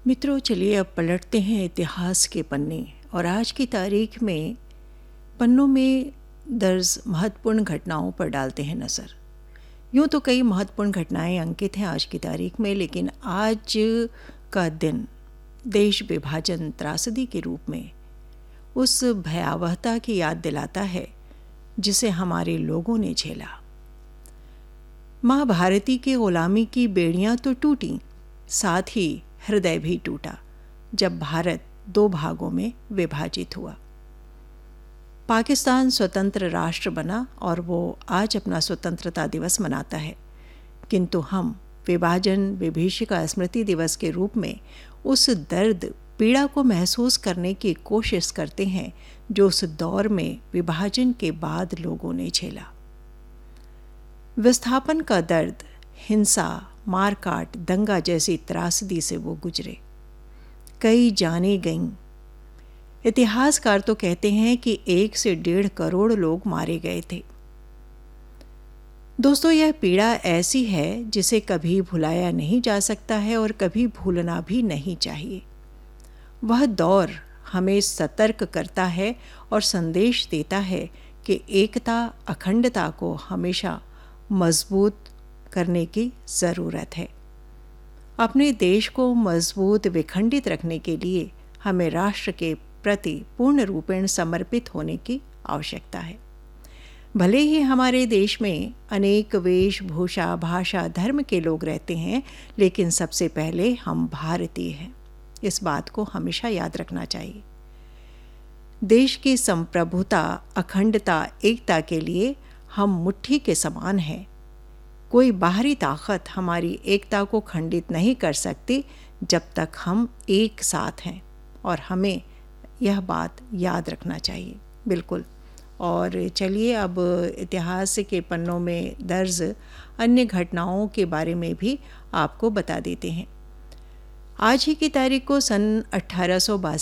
मित्रों, चलिए अब पलटते हैं इतिहास के पन्ने और आज की तारीख में पन्नों में दर्ज महत्वपूर्ण घटनाओं पर डालते हैं नज़र। यूँ तो कई महत्वपूर्ण घटनाएं अंकित हैं आज की तारीख में, लेकिन आज का दिन देश विभाजन त्रासदी के रूप में उस भयावहता की याद दिलाता है जिसे हमारे लोगों ने झेला। माँ भारती की ग़ुलामी की बेड़ियाँ तो टूटीं, साथ ही हृदय भी टूटा जब भारत दो भागों में विभाजित हुआ। पाकिस्तान स्वतंत्र राष्ट्र बना और वो आज अपना स्वतंत्रता दिवस मनाता है, किंतु हम विभाजन विभीषिका स्मृति दिवस के रूप में उस दर्द पीड़ा को महसूस करने की कोशिश करते हैं जो उस दौर में विभाजन के बाद लोगों ने झेला। विस्थापन का दर्द, हिंसा, मारकाट, दंगा जैसी त्रासदी से वो गुजरे। कई जाने गईं। इतिहासकार तो कहते हैं कि 1 से 1.5 करोड़ लोग मारे गए थे। दोस्तों, यह पीड़ा ऐसी है जिसे कभी भुलाया नहीं जा सकता है और कभी भूलना भी नहीं चाहिए। वह दौर हमें सतर्क करता है और संदेश देता है कि एकता, अखंडता को हमेशा मजबूत करने की ज़रूरत है। अपने देश को मजबूत विखंडित रखने के लिए हमें राष्ट्र के प्रति पूर्ण रूपेण समर्पित होने की आवश्यकता है। भले ही हमारे देश में अनेक वेशभूषा, भाषा, धर्म के लोग रहते हैं, लेकिन सबसे पहले हम भारतीय हैं। इस बात को हमेशा याद रखना चाहिए। देश की संप्रभुता, अखंडता, एकता के लिए हम मुट्ठी के समान हैं। कोई बाहरी ताकत हमारी एकता को खंडित नहीं कर सकती जब तक हम एक साथ हैं, और हमें यह बात याद रखना चाहिए। बिल्कुल। और चलिए अब इतिहास के पन्नों में दर्ज अन्य घटनाओं के बारे में भी आपको बता देते हैं। आज ही की तारीख को सन 1862